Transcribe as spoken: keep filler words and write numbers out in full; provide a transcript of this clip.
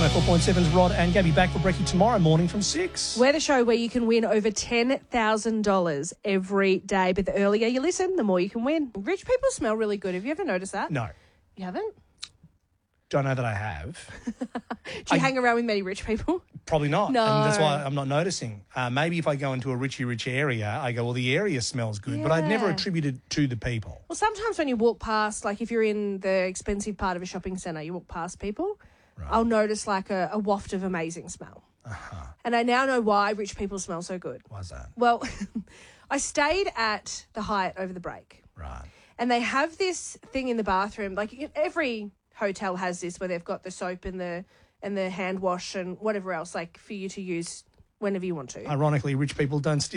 ninety-four point seven's Rod and Gabby back for brekkie tomorrow morning from six. We're the show where you can win over ten thousand dollars every day. But the earlier you listen, the more you can win. Rich people smell really good. Have you ever noticed that? No. You haven't? Don't know that I have. Do you I- hang around with many rich people? Probably not. No. And that's why I'm not noticing. Uh, maybe if I go into a richy rich area, I go, well, the area smells good. But I'd never Yeah. attribute it to the people. Well, sometimes when you walk past, like if you're in the expensive part of a shopping centre, you walk past people, I'll notice like a, a waft of amazing smell. Uh-huh. And I now know why rich people smell so good. Why's that? Well, I stayed at the Hyatt over the break. Right. And they have this thing in the bathroom, like every hotel has this where they've got the soap and the and the hand wash and whatever else, like for you to use whenever you want to. Ironically, rich people don't steal